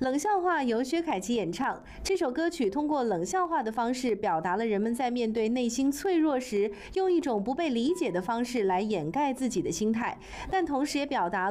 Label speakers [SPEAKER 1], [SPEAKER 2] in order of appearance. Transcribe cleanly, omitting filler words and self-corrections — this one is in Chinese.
[SPEAKER 1] 冷笑话由薛凯琪演唱。这首歌曲通过冷笑话的方式，表达了人们在面对内心脆弱时，用一种不被理解的方式来掩盖自己的心态，但同时也表达了